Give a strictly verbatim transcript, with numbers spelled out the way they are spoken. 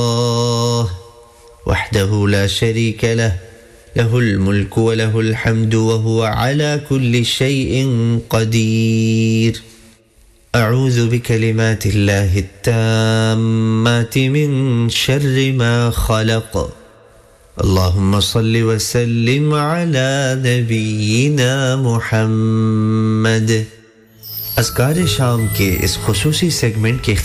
वहदहु ला शरीका लह लहुल मुल्कु व लहुल हम्दु व हुवा अला कुल्लि शैइन क़दीर अऊज़ु बिकलिमातिल्लाहि त्ताम्माति मिन शर्रि मा खलक़ अल्लाहुम्मा सल्लि व सल्लिम अला नबीना मुहम्मद। अज़कार शाम के इस खुसूसी सेगमेंट के